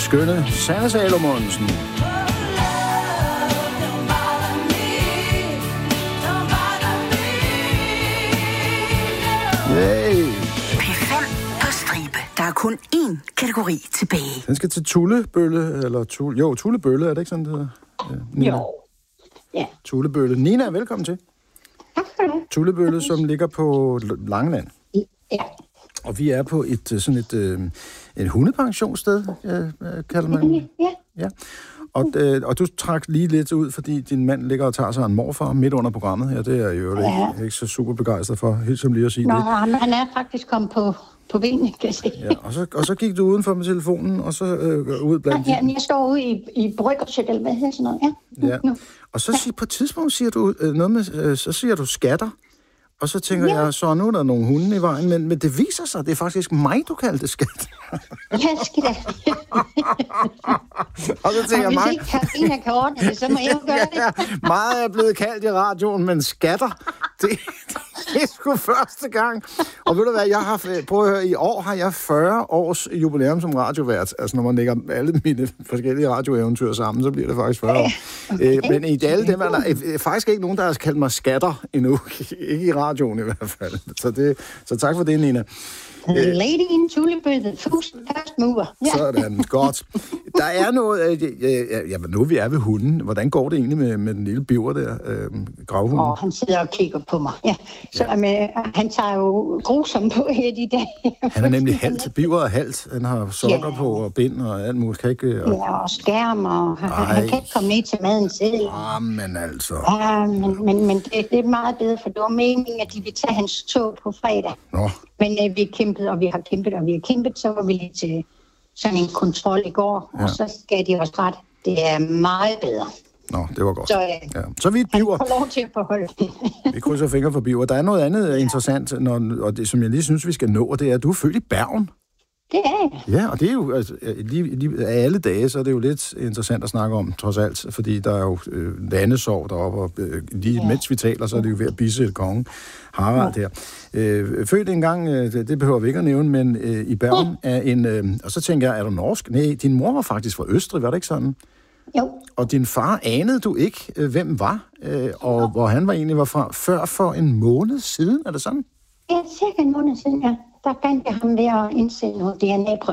skønne Sanne Salomonsen. Yay! P5 på stribe. Der er kun én kategori tilbage. Den skal til Tullebølle, eller Tullebølle, er det ikke sådan, det hedder? Nina? Jo. Ja. Tullebølle. Nina, velkommen til. Tak for det. Tullebølle, som ligger på Langeland. Ja. Og vi er på et hundepensionssted, kalder man det. Ja. Og du trak lige lidt ud, fordi din mand ligger og tager sig en morfar midt under programmet. Ja, det er jo ikke så super begejstret for, helt som lige at sige det. Han er faktisk kommet på benene, kan jeg se. Ja, og så gik du udenfor med telefonen, og så ud blandt... Ja, jeg står ude i Bryggerset, eller hvad hedder sådan noget. Ja. Og så på et tidspunkt siger du noget med, så siger du skatter. Og så tænker jeg, så nu er der nogle hunde i vejen, men det viser sig, det er faktisk mig, du kaldte skat. Ja, skal da. Og så tænker jeg, hvis ikke Karina kan ordne det, så må jeg jo gøre det. Meget er blevet kaldt i radioen, men skatter, det er sgu første gang. Og ved du hvad, prøv at høre, i år har jeg 40 års jubilæum som radiovært. Altså når man lægger alle mine forskellige radioeventyr sammen, så bliver det faktisk 40 år. Okay. Men i alle dem er der faktisk ikke nogen, der har kaldt mig skatter endnu. Ikke i radioen i hvert fald. Så tak for det, Nina. Lady in Tullebølle, first mover. Ja. Sådan, godt. Der er noget, nu vi er ved hunden. Hvordan går det egentlig med den lille biver der, gravhunden? Han sidder og kigger på mig. Ja. Så han tager jo grusomt på her de dage. Han er nemlig halvt, biver og halvt. Han har sokker på og bind og alt muligt. Kan ikke, og skærm, og han kan ikke komme ned til maden selv. Men altså. Men det er meget bedre, for det var meningen, at de ville tage hans tog på fredag. Nå. Men vi kæmpede, og vi har kæmpet, så var vi lige til sådan en kontrol i går, og så skal de også ret. Det er meget bedre. Nå, det var godt. Så vi er et biver. Han får lov til at beholde. Vi krydser fingre for biver. Der er noget andet interessant, og det, som jeg lige synes, vi skal nå, og det er, at du er født i Bergen. Det er jeg. Ja, og det er jo, altså, lige af alle dage, så er det jo lidt interessant at snakke om, trods alt, fordi der er jo landesorg deroppe, og lige mens vi taler, så er det jo ved at bisse et konge. Harald her. Født engang, det behøver vi ikke at nævne, men i Bergen er en... og så tænker jeg, er du norsk? Nej, din mor var faktisk fra Østrig, var det ikke sådan? Jo. Og din far anede du ikke, hvem var, og hvor han var fra, før for en måned siden, er det sådan? Ja, cirka en måned siden, ja. Der fandt jeg ham ved at indsende noget DNA-prøve.